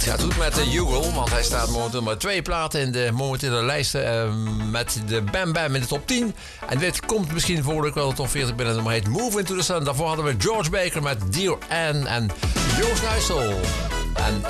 Ja, het doet met Hugo, want hij staat momenteel met 2 platen in de momentele lijsten met de Bam Bam in de top 10. En dit komt misschien volgende wel de top 40 binnen, nummer heet Move Into The Sun. Daarvoor hadden we George Baker met Dear Anne en Joost Nuisel. En